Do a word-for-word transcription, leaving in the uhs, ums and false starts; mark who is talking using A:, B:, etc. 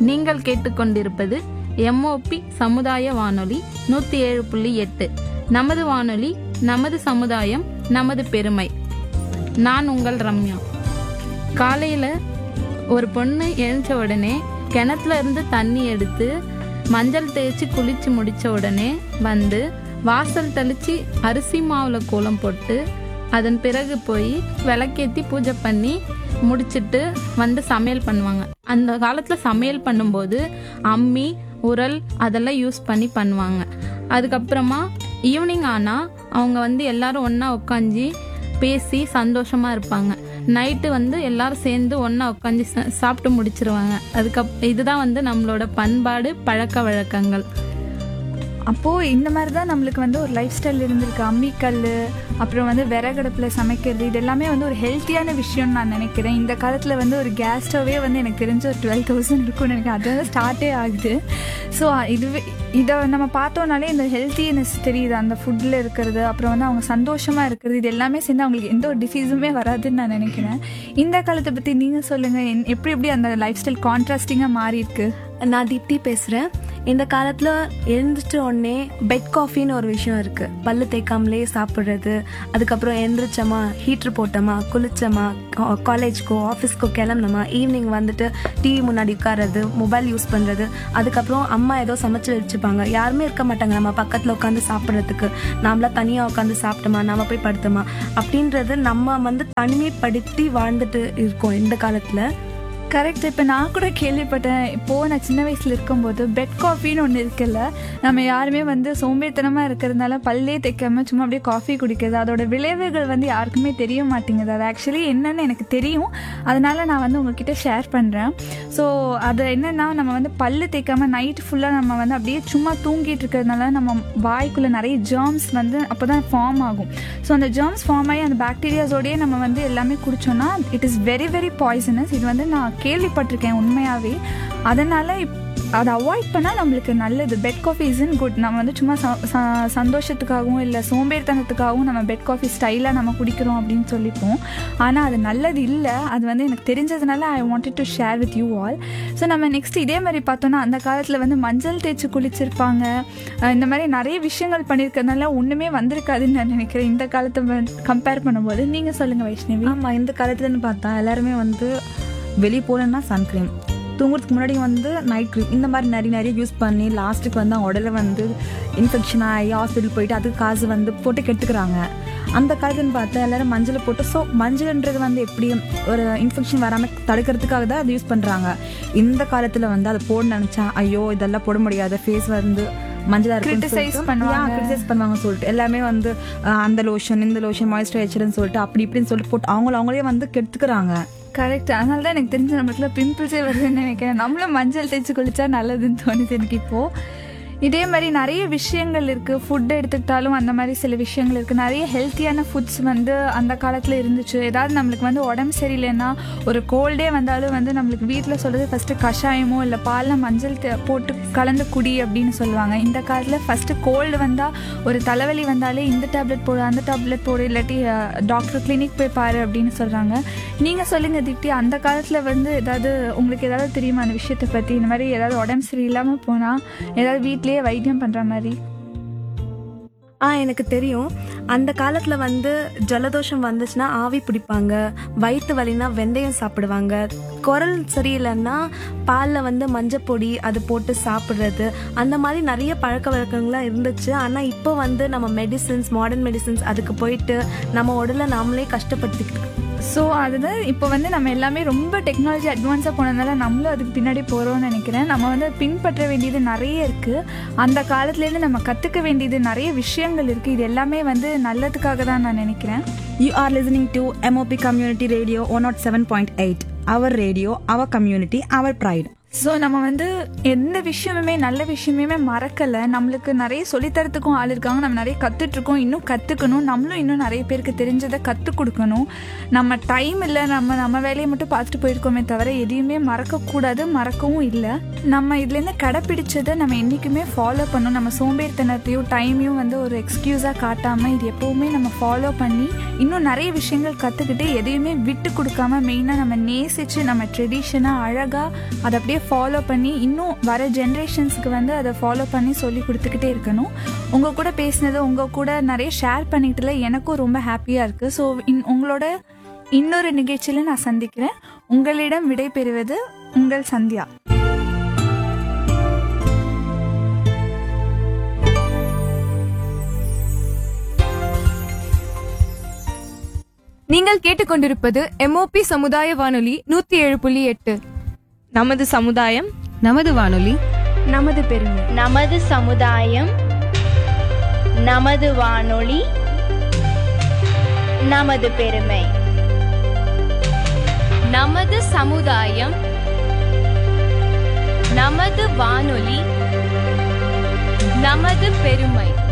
A: நீங்கள் கேட்டுக்கொண்டிருப்பது எம்ஓபி சமுதாய வானொலி நூற்றி ஏழு புள்ளி எட்டு. நமது வானொலி, நமது சமுதாயம், நமது பெருமை. நான் உங்கள் ரம்யா. காலையில் ஒரு பொண்ணு எழுந்த உடனே கிணத்துல இருந்து தண்ணி எடுத்து மஞ்சள் தேய்ச்சி குளித்து முடித்த உடனே வந்து வாசல் தெளித்து அரிசி மாவில் கோலம் போட்டு அதன் பிறகு போய் விளக்கேற்றி பூஜை பண்ணி முடிச்சுட்டு வந்து சமையல் பண்ணுவாங்க. அந்த காலத்தில் சமையல் பண்ணும்போது அம்மி, உரல் அதெல்லாம் யூஸ் பண்ணி பண்ணுவாங்க. அதுக்கப்புறமா ஈவினிங் ஆனால் அவங்க வந்து எல்லாரும் ஒன்றா உட்காந்து பேசி சந்தோஷமாக இருப்பாங்க. நைட்டு வந்து எல்லாரும் சேர்ந்து ஒன்றா உட்காந்து சாப்பிட்டு முடிச்சிருவாங்க. அதுக்கப் இதுதான் வந்து நம்மளோட பண்பாடு, பழக்க வழக்கங்கள்.
B: அப்போது இந்த மாதிரி தான் நம்மளுக்கு வந்து ஒரு லைஃப் ஸ்டைல் இருந்திருக்கு. அம்மிக்கல், அப்புறம் வந்து விறகடுப்பில் சமைக்கிறது, இது எல்லாமே வந்து ஒரு ஹெல்த்தியான விஷயம்னு நான் நினைக்கிறேன். இந்த காலத்தில் வந்து ஒரு கேஸ் ஸ்டவ்வே வந்து எனக்கு தெரிஞ்ச ஒரு டுவெல் தௌசண்ட் இருக்கும்னு நினைக்கிறேன். அது வந்து ஸ்டார்ட்டே ஆகுது. ஸோ இதுவே இதை நம்ம பார்த்தோன்னாலே இந்த ஹெல்த்தினஸ் தெரியுது அந்த ஃபுட்டில் இருக்கிறது. அப்புறம் வந்து அவங்க சந்தோஷமாக இருக்கிறது, இது எல்லாமே சேர்ந்து அவங்களுக்கு எந்த ஒரு டிசீஸுமே வராதுன்னு நான் நினைக்கிறேன். இந்த காலத்தை பற்றி நீங்கள் சொல்லுங்கள், எப்படி எப்படி அந்த லைஃப் ஸ்டைல் கான்ட்ராஸ்டிங்காக மாறி இருக்கு?
C: நான் தீப்தி பேசுகிறேன். இந்த காலத்தில் எழுந்திரிச்ச உடனே பெட் காஃபின்னு ஒரு விஷயம் இருக்குது. பல்லு தேய்க்காமலே சாப்பிட்றது. அதுக்கப்புறம் எழுந்திரிச்சோமா, ஹீட்ரு போட்டோமா, குளிச்சோமா, காலேஜ்க்கோ ஆஃபீஸ்க்கோ கிளம்புனோமா, ஈவினிங் வந்துட்டு டிவி முன்னாடி உட்கார்றது, மொபைல் யூஸ் பண்ணுறது. அதுக்கப்புறம் அம்மா ஏதோ சமைச்சு வச்சுப்பாங்க, யாருமே இருக்க மாட்டாங்க நம்ம பக்கத்தில் உட்காந்து சாப்பிட்றதுக்கு. நாமளா தனியாக உட்காந்து சாப்பிட்டோமா, நம்ம போய் படுத்தோமா அப்படின்றது நம்ம வந்து தனிமைப்படுத்தி வாழ்ந்துட்டு இருக்கோம் இந்த காலத்தில்.
B: கரெக்ட். இப்போ நான் கூட கேள்விப்பட்டேன், இப்போது நான் சின்ன வயசில் இருக்கும்போது பெட் காஃபின்னு ஒன்று இருக்குல்ல, நம்ம யாருமே வந்து சோம்பேறித்தனமாக இருக்கிறதுனால பல்லே தைக்காமல் சும்மா அப்படியே காஃபி குடிக்கிறது, அதோட விளைவுகள் வந்து யாருக்குமே தெரிய மாட்டேங்குது. அது ஆக்சுவலி என்னென்னு எனக்கு தெரியும், அதனால் நான் வந்து உங்ககிட்ட ஷேர் பண்ணுறேன். ஸோ அது என்னென்னா, நம்ம வந்து பல்லு தேய்க்காமல் நைட் ஃபுல்லாக நம்ம வந்து அப்படியே சும்மா தூங்கிட்டு இருக்கிறதுனால நம்ம வாய்க்குள்ளே நிறைய ஜெர்ம்ஸ் வந்து அப்போ தான் ஃபார்ம் ஆகும். ஸோ அந்த ஜெர்ம்ஸ் ஃபார்ம் ஆகி அந்த பாக்டீரியாஸோடையே நம்ம வந்து எல்லாமே குடித்தோன்னா it is very very poisonous. இது வந்து நான் கேள்விப்பட்டிருக்கேன் உண்மையாகவே. அதனால் அதை அவாய்ட் பண்ணால் நம்மளுக்கு நல்லது. Bed coffee is in good. நம்ம வந்து சும்மா சந்தோஷத்துக்காகவும் இல்லை சோம்பேறித்தனத்துக்காகவும் நம்ம பெட் காஃபி ஸ்டைலாக நம்ம குடிக்கிறோம் அப்படின்னு சொல்லிப்போம். ஆனால் அது நல்லது இல்லை. அது வந்து எனக்கு தெரிஞ்சதுனால I wanted to share with you all. So நம்ம நெக்ஸ்ட் இதே மாதிரி பார்த்தோன்னா, அந்த காலத்தில் வந்து மஞ்சள் தேய்ச்சி குளிச்சிருப்பாங்க. இந்த மாதிரி நிறைய விஷயங்கள் பண்ணியிருக்கிறதுனால ஒன்றுமே வந்திருக்காதுன்னு நான் நினைக்கிறேன் இந்த காலத்தை கம்பேர் பண்ணும்போது. நீங்கள் சொல்லுங்கள் வைஷ்ணவி.
D: ஆமாம், இந்த காலத்துலன்னு பார்த்தா எல்லாருமே வந்து வெளியே போகலன்னா சன்க்ரீம், தூங்குறதுக்கு முன்னாடி வந்து நைட் க்ரீம், இந்த மாதிரி நிறைய நிறைய யூஸ் பண்ணி லாஸ்ட்டுக்கு வந்து அவங்க உடல வந்து இன்ஃபெக்ஷன் ஆகி ஹாஸ்பிட்டல் போயிட்டு அதுக்கு காசு வந்து போட்டு கெடுத்துக்கிறாங்க. அந்த காலத்துன்னு பார்த்தா எல்லோரும் மஞ்சளை போட்டு, ஸோ மஞ்சள்ன்றது வந்து எப்படி ஒரு இன்ஃபெக்ஷன் வராமல் தடுக்கிறதுக்காக தான் அதை யூஸ் பண்ணுறாங்க. இந்த காலத்தில் வந்து அதை போட நினச்சா ஐயோ இதெல்லாம் போட முடியாது, ஃபேஸ் வந்து மஞ்சளாக
B: கிரிட்டிசைஸ் பண்ணுவாங்க
D: கிரிட்டிசைஸ் பண்ணுவாங்கன்னு சொல்லிட்டு எல்லாமே வந்து அந்த லோஷன் இந்த லோஷன் மாய்ஸ்சரைசர்னு சொல்லிட்டு அப்படி இப்படின்னு சொல்லிட்டு போட்டு அவங்கள அவங்களே வந்து கெடுத்துக்கிறாங்க.
B: கரெக்ட். அதனால தான் எனக்கு தெரிஞ்ச நம்மளுக்குள்ள பிம்பிள்ஸே வருதுன்னு நினைக்கிறேன். நம்மளும் மஞ்சள் தேய்ச்சி குளிச்சா நல்லதுன்னு தோணுது எனக்கு இப்போது. இதே மாதிரி நிறைய விஷயங்கள் இருக்குது. ஃபுட்டு எடுத்துக்கிட்டாலும் அந்த மாதிரி சில விஷயங்கள் இருக்குது. நிறைய ஹெல்த்தியான ஃபுட்ஸ் வந்து அந்த காலத்தில் இருந்துச்சு. ஏதாவது நம்மளுக்கு வந்து உடம்பு சரியில்லைன்னா, ஒரு கோல்டே வந்தாலும் வந்து நம்மளுக்கு வீட்டில் சொல்கிறது ஃபஸ்ட்டு கஷாயமோ இல்லை பாலில் மஞ்சள் போட்டு கலந்து குடி அப்படின்னு சொல்லுவாங்க. இந்த காலத்தில் ஃபஸ்ட்டு கோல்டு வந்தால், ஒரு தலைவலி வந்தாலே இந்த டேப்லெட் போடு அந்த டேப்லெட் போடு, இல்லாட்டி டாக்டர் கிளினிக் போய் பாரு அப்படின்னு சொல்கிறாங்க. நீங்கள் சொல்லுங்கள் தீப்தி, அந்த காலத்தில் வந்து ஏதாவது உங்களுக்கு ஏதாவது தெரியுமா அந்த விஷயத்தை பற்றி? இந்த மாதிரி ஏதாவது உடம்பு சரியில்லாமல் போனால் ஏதாவது வீட்டிலே வைத்தியம் பண்ற மாதிரி?
C: ஆ எனக்கு தெரியும். அந்த காலத்தில் வந்து ஜலதோஷம் வந்துச்சுன்னா ஆவி பிடிப்பாங்க, வயிற்று வலினா வெந்தயம் சாப்பிடுவாங்க, குரல் சரியில்லைன்னா பாலில் வந்து மஞ்சப்பொடி அது போட்டு சாப்பிட்றது, அந்த மாதிரி நிறைய பழக்க வழக்கங்கள்லாம் இருந்துச்சு. ஆனால் இப்போ வந்து நம்ம மெடிசின்ஸ், மாடர்ன் மெடிசின்ஸ் அதுக்கு போயிட்டு நம்ம உடலை நாமளே கஷ்டப்படுத்திக்கிட்டு.
B: ஸோ அதுதான் இப்போ வந்து நம்ம எல்லாமே ரொம்ப டெக்னாலஜி அட்வான்ஸாக போனதுனால நம்மளும் அதுக்கு பின்னாடி போகிறோம்னு நினைக்கிறேன். நம்ம வந்து பின்பற்ற வேண்டியது நிறைய இருக்குது. அந்த காலத்துலேருந்து நம்ம கற்றுக்க வேண்டியது நிறைய விஷயங்கள் இருக்குது. இது எல்லாமே வந்து நல்லதுக்காக தான் நான் நினைக்கிறேன்.
D: You are listening to M O P Community Radio one oh seven point eight. Our radio, our community, our pride.
B: So நம்ம வந்து எந்த விஷயமுமே நல்ல விஷயமே மறக்கலை. நம்மளுக்கு நிறைய சொல்லித்தரத்துக்கும் ஆள் இருக்காங்க. நம்ம நிறைய கற்றுட்ருக்கோம், இன்னும் கற்றுக்கணும். நம்மளும் இன்னும் நிறைய பேருக்கு தெரிஞ்சதை கற்றுக் கொடுக்கணும். நம்ம டைம் இல்லை, நம்ம நம்ம வேலையை மட்டும் பார்த்துட்டு போயிருக்கோமே தவிர எதையுமே மறக்கக்கூடாது, மறக்கவும் இல்லை. நம்ம இதுலேருந்து கடைப்பிடிச்சதை நம்ம என்றைக்குமே ஃபாலோ பண்ணணும். நம்ம சோம்பேறித்தனத்தையும் டைமையும் வந்து ஒரு எக்ஸ்கியூஸாக காட்டாமல் இது எப்போவுமே நம்ம ஃபாலோ பண்ணி இன்னும் நிறைய விஷயங்கள் கற்றுக்கிட்டு எதையுமே விட்டு கொடுக்காம மெயினாக நம்ம நேசித்து நம்ம ட்ரெடிஷனாக அழகாக அதை அப்படியே ஃபாலோ பண்ணி இன்னும் வர ஜென்ரேஷன்ஸ்க்கு வந்து அதை ஃபாலோ பண்ணி சொல்லி கொடுத்துக்கிட்டே இருக்கணும். உங்கள் கூட பேசினது, உங்கள் கூட நிறைய ஷேர் பண்ணிக்கிட்டுல எனக்கும் ரொம்ப ஹாப்பியாக இருக்குது. ஸோ இன் உங்களோட இன்னொரு நிகழ்ச்சியில் நான் சந்திக்கிறேன். உங்களிடம் விடை பெறுவது உங்கள் சந்தியா.
E: நீங்கள் கேட்டுக்கொண்டிருப்பது எம்ஓபி சமுதாய வானொலி நூத்தி ஏழு புள்ளி எட்டு.
A: நமது சமுதாயம்,
E: நமது வானொலி,
C: நமது பெருமை.
F: நமது சமுதாயம், நமது வானொலி, நமது பெருமை. நமது சமுதாயம், நமது வானொலி, நமது பெருமை.